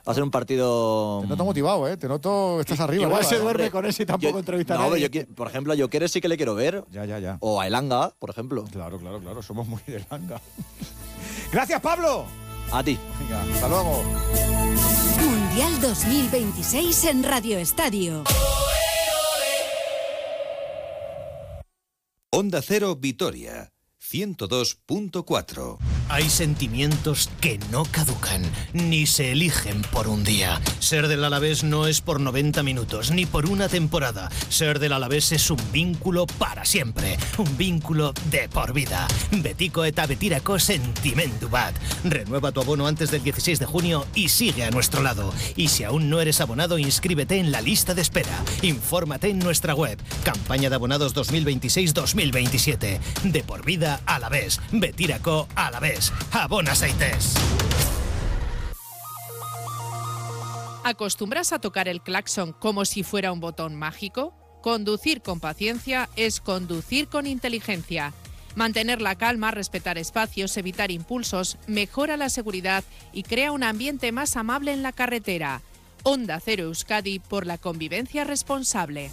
Va a ser un partido... Te noto motivado, ¿eh? Te noto... Estás arriba. Igual se ¿eh? duerme con ese y tampoco entrevista a nadie. Por ejemplo, a Gyökeres sí que le quiero ver. Ya. O a Elanga, por ejemplo. Claro. Somos muy de Elanga. Gracias, Pablo. A ti. Venga, hasta luego. Mundial 2026 en Radio Estadio. Onda Cero Vitoria 102.4. Hay sentimientos que no caducan, ni se eligen por un día. Ser del Alavés no es por 90 minutos, ni por una temporada. Ser del Alavés es un vínculo para siempre, un vínculo de por vida. Betiko eta betirako sentimendu bat. Renueva tu abono antes del 16 de junio y sigue a nuestro lado. Y si aún no eres abonado, inscríbete en la lista de espera. Infórmate en nuestra web. Campaña de abonados 2026-2027. De por vida Alavés. Betirako Alavés. Abona Saites. ¿Acostumbras a tocar el claxon como si fuera un botón mágico? Conducir con paciencia es conducir con inteligencia. Mantener la calma, respetar espacios, evitar impulsos, mejora la seguridad y crea un ambiente más amable en la carretera. Onda Cero Euskadi por la convivencia responsable.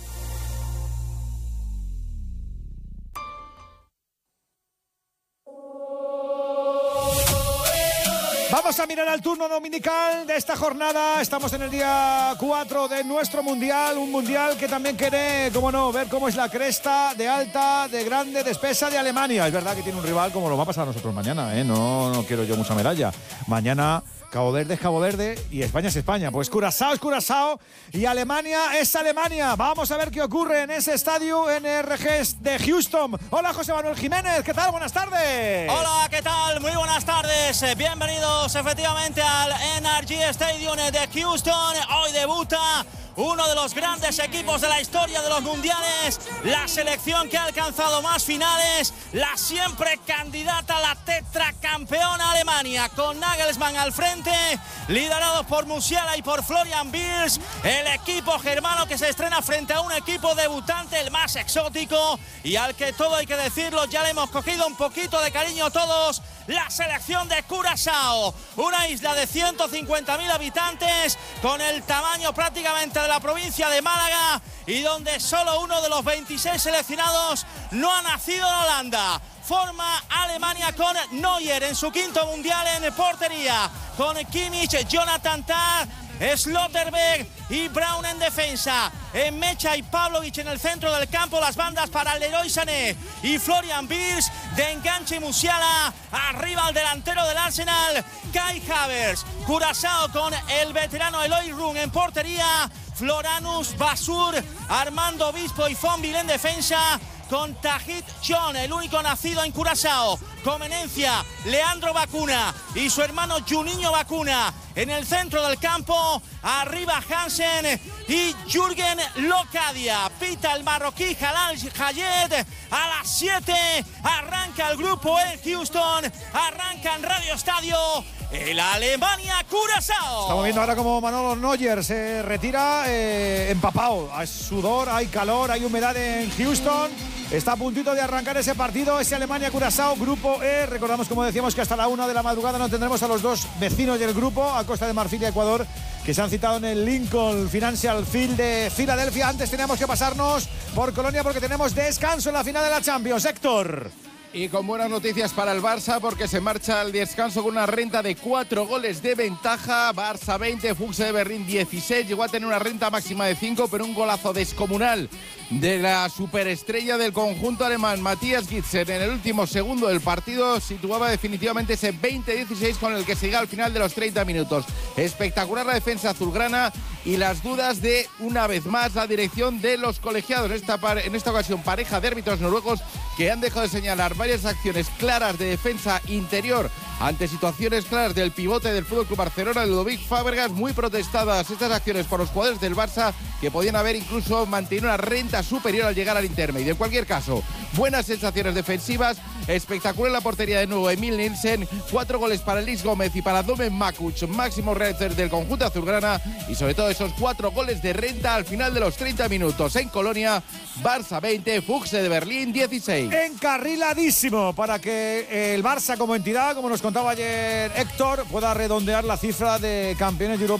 Vamos a mirar al turno dominical de esta jornada. Estamos en el día 4 de nuestro Mundial. Un Mundial que también quiere, cómo no, ver cómo es la cresta de alta, de grande, de espesa de Alemania. Es verdad que tiene un rival como lo va a pasar a nosotros mañana, ¿eh? No quiero yo mucha medalla. Mañana Cabo Verde es Cabo Verde y España es España. Pues Curazao es Curazao y Alemania es Alemania. Vamos a ver qué ocurre en ese estadio NRG de Houston. Hola, José Manuel Jiménez. ¿Qué tal? Buenas tardes. Hola, ¿qué tal? Muy buenas tardes. Bienvenidos efectivamente al NRG Stadium de Houston. Hoy debuta uno de los grandes equipos de la historia de los mundiales, la selección que ha alcanzado más finales, la siempre candidata a la tetracampeona Alemania, con Nagelsmann al frente, liderados por Musiala y por Florian Wirtz, el equipo germano que se estrena frente a un equipo debutante, el más exótico, y al que todo hay que decirlo, ya le hemos cogido un poquito de cariño todos, la selección de Curazao, una isla de 150.000 habitantes, con el tamaño prácticamente de la provincia de Málaga y donde solo uno de los 26 seleccionados no ha nacido en Holanda. Forma Alemania con Neuer en su quinto mundial en portería, con Kimmich, Jonathan Tah, Slotterberg y Braun en defensa. En Mecha y Pavlovic en el centro del campo, las bandas para Leroy Sané y Florian Wirtz. De enganche Musiala, arriba el delantero del Arsenal, Kai Havertz. Curazao con el veterano Eloy Run en portería, Floranus, Basur, Armando Obispo y Fonville en defensa, con Tahith John, el único nacido en Curazao, Comenencia, Leandro Bacuna y su hermano Juninho Bacuna en el centro del campo, arriba Hansen y Jürgen Locadia. Pita el marroquí Jalal Hayed. A las 7 arranca el grupo en Houston, arranca en Radio Estadio el Alemania-Curazao. Estamos viendo ahora como Manolo Neuer se retira empapado. Hay sudor, hay calor, hay humedad en Houston. Está a puntito de arrancar ese partido, ese Alemania-Curazao, grupo E. Recordamos, como decíamos, que hasta la 1 de la madrugada no tendremos a los dos vecinos del grupo, a Costa de Marfil y Ecuador, que se han citado en el Lincoln Financial Field de Filadelfia. Antes teníamos que pasarnos por Colonia porque tenemos descanso en la final de la Champions. Héctor. Y con buenas noticias para el Barça porque se marcha al descanso con una renta de 4 goles de ventaja. Barça 20, Füchse de Berlín 16. Llegó a tener una renta máxima de 5, pero un golazo descomunal de la superestrella del conjunto alemán, Matthias Gitzel, en el último segundo del partido situaba definitivamente ese 20-16 con el que se llega al final de los 30 minutos. Espectacular la defensa azulgrana y las dudas de, una vez más, la dirección de los colegiados. En esta ocasión, pareja de árbitros noruegos que han dejado de señalar varias acciones claras de defensa interior ante situaciones claras del pivote del FC Barcelona, Ludovic Fábregas, muy protestadas estas acciones por los jugadores del Barça, que podían haber incluso mantenido una renta superior al llegar al intermedio. En cualquier caso, buenas sensaciones defensivas, espectacular la portería de nuevo Emil Nielsen, 4 goles para Elis Gómez y para Domen Makuch, máximo realizador del conjunto azulgrana, y sobre todo esos 4 goles de renta al final de los 30 minutos. En Colonia, Barça 20, Füchse de Berlín 16. Encarriladísimo para que el Barça como entidad, como nos contaba ayer Héctor, pueda redondear la cifra de campeones de Europa